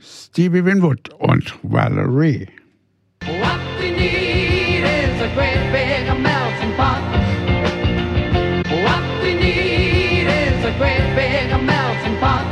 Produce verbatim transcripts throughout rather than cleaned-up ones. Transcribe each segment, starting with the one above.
Stevie Winwood und Valerie. What we need is a great big melting pot. What we need is a great big melting pot.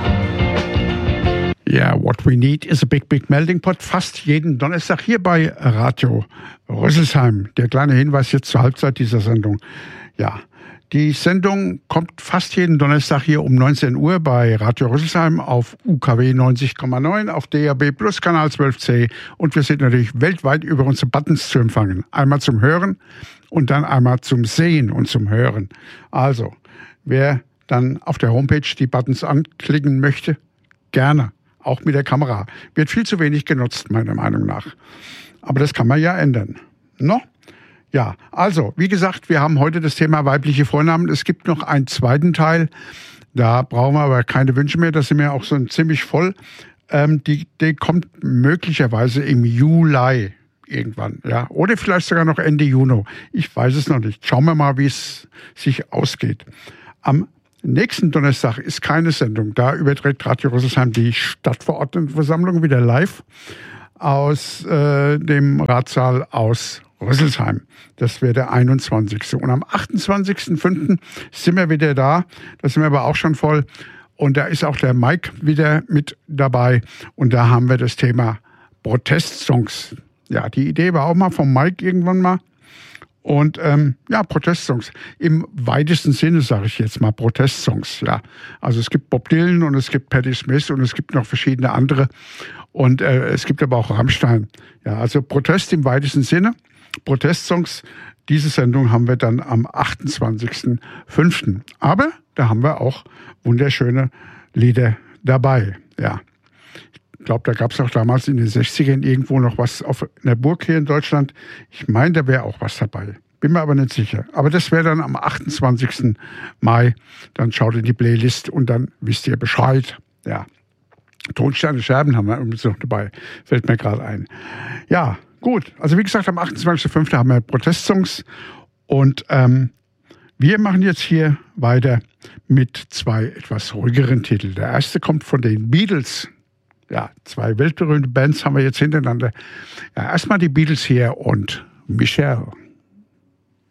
Ja, what we need is a big, big melting pot. Fast jeden Donnerstag hier bei Radio Rüsselsheim. Der kleine Hinweis jetzt zur Halbzeit dieser Sendung. Ja, die Sendung kommt fast jeden Donnerstag hier um neunzehn Uhr bei Radio Rüsselsheim auf U K W neunzig Komma neun, auf D A B Plus Kanal zwölf C und wir sind natürlich weltweit über unsere Buttons zu empfangen. Einmal zum Hören und dann einmal zum Sehen und zum Hören. Also, wer dann auf der Homepage die Buttons anklicken möchte, gerne, auch mit der Kamera. Wird viel zu wenig genutzt, meiner Meinung nach. Aber das kann man ja ändern. No? Ja, also, wie gesagt, wir haben heute das Thema weibliche Vornamen. Es gibt noch einen zweiten Teil. Da brauchen wir aber keine Wünsche mehr. Da sind wir auch so ziemlich voll. Ähm, die, die kommt möglicherweise im Juli irgendwann. Ja, oder vielleicht sogar noch Ende Juni. Ich weiß es noch nicht. Schauen wir mal, wie es sich ausgeht. Am nächsten Donnerstag ist keine Sendung. Da überträgt Radio Rüsselsheim die Stadtverordnetenversammlung wieder live aus äh, dem Ratssaal aus Rüsselsheim. Das wäre der einundzwanzigste Und am achtundzwanzigsten fünften sind wir wieder da. Da sind wir aber auch schon voll. Und da ist auch der Mike wieder mit dabei. Und da haben wir das Thema Protestsongs. Ja, die Idee war auch mal vom Mike irgendwann mal. Und ähm, ja, Protestsongs. Im weitesten Sinne sage ich jetzt mal Protestsongs. Ja, also es gibt Bob Dylan und es gibt Patti Smith und es gibt noch verschiedene andere. Und äh, es gibt aber auch Rammstein. Ja, also Protest im weitesten Sinne. Protestsongs. Diese Sendung haben wir dann am achtundzwanzigsten fünften Aber da haben wir auch wunderschöne Lieder dabei. Ja, ich glaube, da gab es auch damals in den sechzigern irgendwo noch was auf einer Burg hier in Deutschland. Ich meine, da wäre auch was dabei. Bin mir aber nicht sicher. Aber das wäre dann am achtundzwanzigsten Mai. Dann schaut in die Playlist und dann wisst ihr Bescheid. Ja, Tonsteine Scherben haben wir übrigens noch dabei. Fällt mir gerade ein. Ja, gut. Also wie gesagt, am achtundzwanzigsten fünften haben wir Protestsongs. Und ähm, wir machen jetzt hier weiter mit zwei etwas ruhigeren Titeln. Der erste kommt von den Beatles. Ja, zwei weltberühmte Bands haben wir jetzt hintereinander. Ja, erstmal die Beatles hier und Michelle.